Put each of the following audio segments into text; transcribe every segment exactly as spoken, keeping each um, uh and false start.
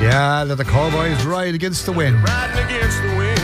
Yeah, let the cowboys ride against the wind. Riding against the wind.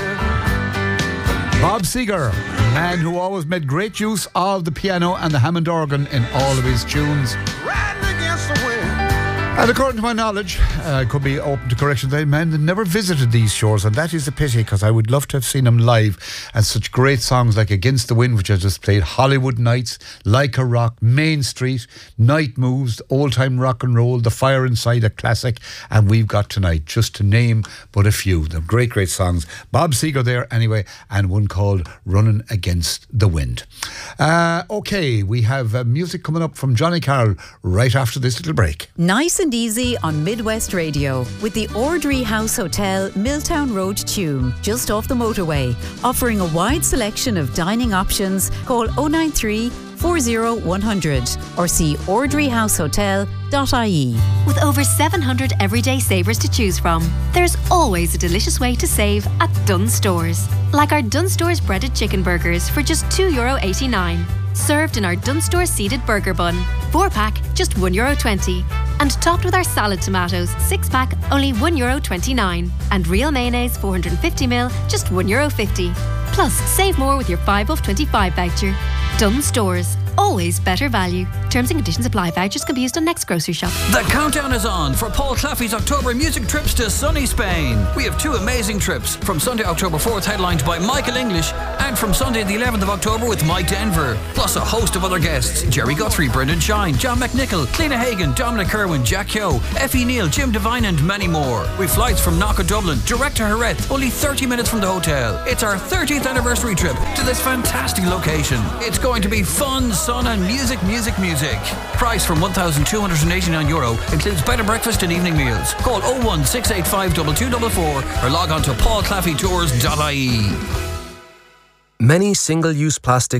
Bob Seger, a man who always made great use of the piano and the Hammond organ in all of his tunes. Riding against the wind. And according to my knowledge, I uh, could be open to correction, that man never visited these shores, and that is a pity, because I would love to have seen him live. And such great songs like Against the Wind, which I just played, Hollywood Nights, Like a Rock, Main Street, Night Moves, Old Time Rock and Roll, The Fire Inside, a classic, and We've Got Tonight, just to name but a few. They're great, great songs. Bob Seger there anyway, and one called Running Against the Wind. Uh, okay, we have uh, music coming up from Johnny Carroll right after this little break. Nice and easy on Midwest Radio with the Ordry House Hotel, Milltown Road, Tuam, just off the motorway. Offering a wide selection of dining options. Call oh nine three, four oh one hundred or see ordry house hotel dot I E. With over seven hundred everyday savers to choose from, there's always a delicious way to save at Dunnes Stores. Like our Dunnes Stores breaded chicken burgers for just two euro eighty-nine. Served in our Dunnes Stores seeded burger bun. four pack, just one euro twenty. And topped with our salad tomatoes, six pack, only one euro twenty-nine. And real mayonnaise, four hundred fifty milliliters, just one euro fifty. Plus, save more with your five off twenty-five voucher. Dunnes Stores. Always better value. Terms and conditions apply. Vouchers can be used on next grocery shop. The countdown is on for Paul Claffey's October music trips to sunny Spain. We have two amazing trips, from Sunday, October fourth, headlined by Michael English, and from Sunday the eleventh of October with Mike Denver. Plus a host of other guests: Jerry Guthrie, Brendan Shine, John McNichol, Cliona Hagan, Dominic Kerwin, Jack Yo, Effie Neal, Jim Devine and many more. With flights from Knock Dublin direct to Jerez, only thirty minutes from the hotel. It's our thirtieth anniversary trip to this fantastic location. It's going to be fun, sun and music, music, music. Price from one thousand two hundred eighty-nine euro, includes bed and breakfast and evening meals. Call oh one six eight five two two four four or log on to paul claffey tours dot I E. Many single-use plastic